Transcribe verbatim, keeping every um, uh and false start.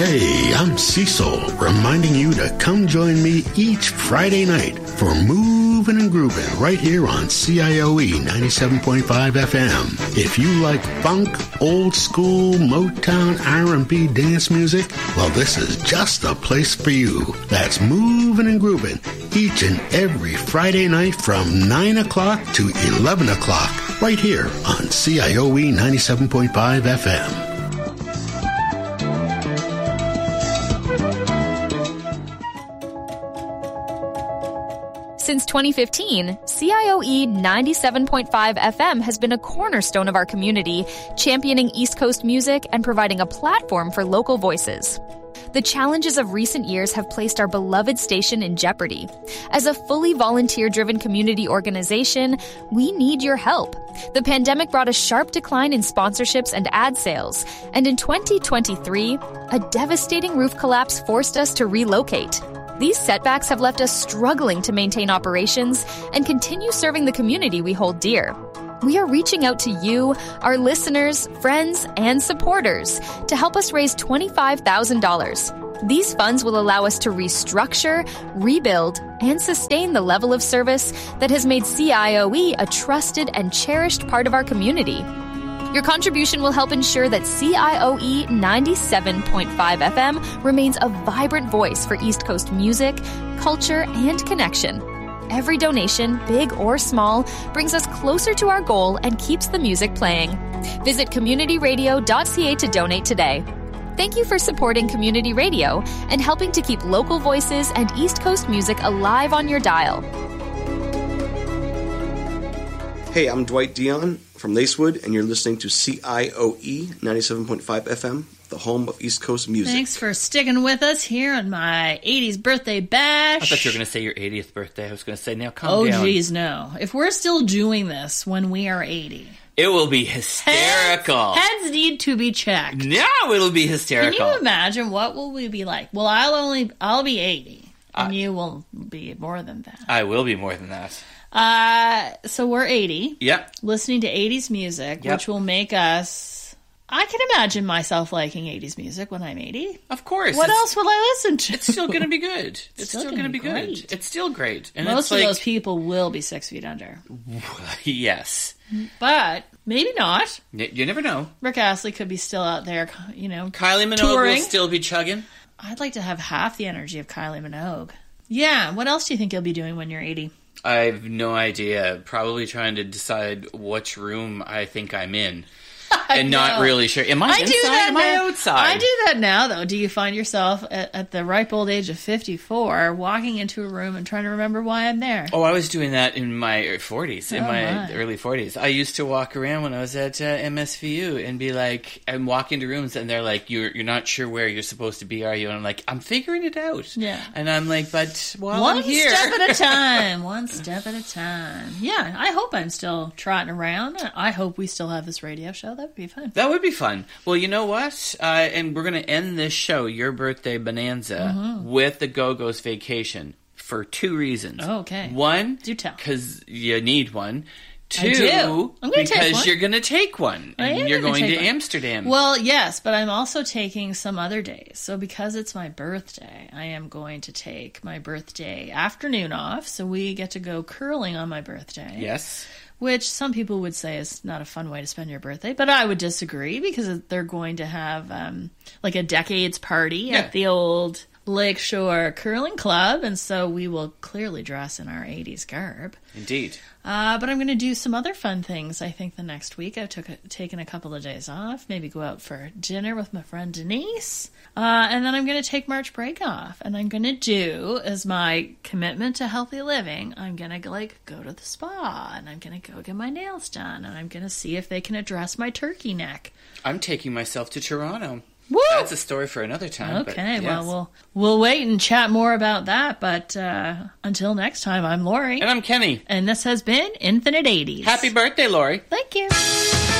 Hey, I'm Cecil, reminding you to come join me each Friday night for Movin' and Groovin' right here on C I O E ninety-seven point five F M. If you like funk, old school, Motown, R and B dance music, well, this is just the place for you. That's Movin' and Groovin' each and every Friday night from nine o'clock to eleven o'clock right here on C I O E ninety-seven point five F M. Since twenty fifteen, C I O E ninety-seven point five F M has been a cornerstone of our community, championing East Coast music and providing a platform for local voices. The challenges of recent years have placed our beloved station in jeopardy. As a fully volunteer-driven community organization, we need your help. The pandemic brought a sharp decline in sponsorships and ad sales, and in twenty twenty-three, a devastating roof collapse forced us to relocate. These setbacks have left us struggling to maintain operations and continue serving the community we hold dear. We are reaching out to you, our listeners, friends, and supporters to help us raise twenty-five thousand dollars. These funds will allow us to restructure, rebuild, and sustain the level of service that has made C I O E a trusted and cherished part of our community. Your contribution will help ensure that C I O E ninety-seven point five F M remains a vibrant voice for East Coast music, culture, and connection. Every donation, big or small, brings us closer to our goal and keeps the music playing. Visit community radio dot c a to donate today. Thank you for supporting community radio and helping to keep local voices and East Coast music alive on your dial. Hey, I'm Dwight Dion from Lacewood, and you're listening to C I O E ninety-seven point five F M, the home of East Coast music. Thanks for sticking with us here on my eighties birthday bash. I thought you were going to say your eightieth birthday. I was going to say, now calm oh, down. Oh, geez, no. If we're still doing this when we are eighty... It will be hysterical. Heads, heads need to be checked. No, it'll be hysterical. Can you imagine what will we be like? Well, I'll only, I'll be eighty, and uh, you will be more than that. I will be more than that. Uh, so we're eighty. Yep. Listening to eighties music, yep. which will make us... I can imagine myself liking eighties music when I'm eighty. Of course. What else will I listen to? It's still going to be good. It's, it's still, still going to be, be good. It's still great. And Most it's of like, those people will be six feet under. Yes. But maybe not. Y- you never know. Rick Astley could be still out there, you know, Kylie Minogue touring. will still be chugging. I'd like to have half the energy of Kylie Minogue. Yeah. What else do you think you'll be doing when you're eighty? I have no idea. Probably trying to decide which room I think I'm in. And not really sure. Am I, I inside? Do that Am I outside? I do that now, though. Do you find yourself at, at the ripe old age of fifty-four walking into a room and trying to remember why I'm there? Oh, I was doing that in my forties, in oh, my, my early forties. I used to walk around when I was at uh, M S V U and be like, and walk into rooms and they're like, you're you're not sure where you're supposed to be, are you? And I'm like, I'm figuring it out. Yeah. And I'm like, but while One I'm here. One step at a time. One step at a time. Yeah, I hope I'm still trotting around. I hope we still have this radio show. That would be fun. That would be fun. Well, you know what? Uh, and we're going to end this show, Your Birthday Bonanza, mm-hmm. with the Go-Go's Vacation for two reasons. Oh, okay. One, do tell. Because you need one. Two, I do. I'm gonna because take one. you're going to take one. I and am you're going to one. Amsterdam. Well, yes, but I'm also taking some other days. So because it's my birthday, I am going to take my birthday afternoon off. So we get to go curling on my birthday. Yes. Which some people would say is not a fun way to spend your birthday, but I would disagree because they're going to have um, like a decades party yeah. at the old Lakeshore Curling Club, and so we will clearly dress in our eighties garb. Indeed. Uh, but I'm going to do some other fun things, I think, the next week. I've took a, taken a couple of days off, maybe go out for dinner with my friend Denise, uh, and then I'm going to take March break off, and I'm going to do, as my commitment to healthy living, I'm going to like go to the spa, and I'm going to go get my nails done, and I'm going to see if they can address my turkey neck. I'm taking myself to Toronto. Woo! That's a story for another time. Okay, but yes. well, we'll we'll wait and chat more about that. But uh, until next time, I'm Lori. And I'm Kenny. And this has been Infinite eighties. Happy birthday, Lori. Thank you.